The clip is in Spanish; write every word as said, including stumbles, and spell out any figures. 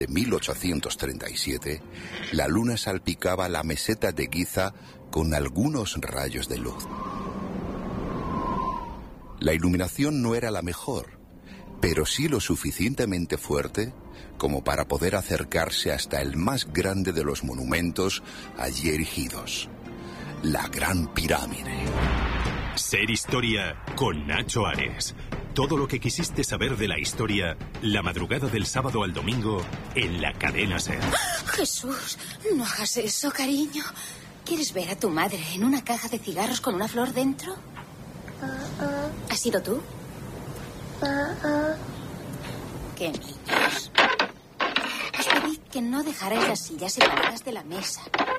De mil ochocientos treinta y siete, la luna salpicaba la meseta de Giza con algunos rayos de luz. La iluminación no era la mejor, pero sí lo suficientemente fuerte como para poder acercarse hasta el más grande de los monumentos allí erigidos, la Gran Pirámide. Ser Historia con Nacho Ares. Todo lo que quisiste saber de la historia, la madrugada del sábado al domingo, en la cadena SER. Jesús, no hagas eso, cariño. ¿Quieres ver a tu madre en una caja de cigarros con una flor dentro? ¿Has sido tú? ¡Qué niños! Os pedí que no dejarais las sillas separadas de la mesa.